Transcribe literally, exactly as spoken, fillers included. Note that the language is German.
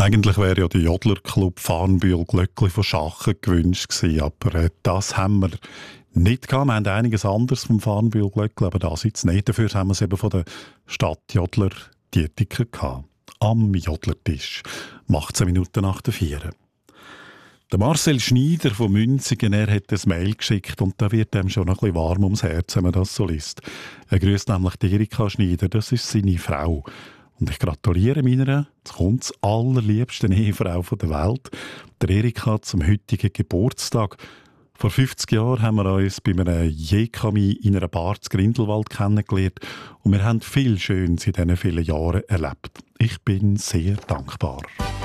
Eigentlich wäre ja der Jodlerclub Farnbühl-Glöckli von Schachen gewünscht gewesen, aber äh, das haben wir nicht gehabt. Wir haben einiges anderes vom Farnbühl-Glöckli, aber das jetzt nicht. Dafür haben wir es eben von der Stadt Jodler Dietiker gehabt. Am Jodlertisch. Um achtzehn Minuten nach der vier. Der Marcel Schneider von Münzigen, er hat ein Mail geschickt und da wird ihm schon ein bisschen warm ums Herz, wenn man das so liest. Er grüßt nämlich die Erika Schneider, das ist seine Frau. Und ich gratuliere meiner, jetzt kommt's, allerliebsten Ehefrau der Welt, der Erika, zum heutigen Geburtstag. Vor fünfzig Jahren haben wir uns bei einem Jekami in einer Bar zu Grindelwald kennengelernt und wir haben viel Schönes in diesen vielen Jahren erlebt. Ich bin sehr dankbar.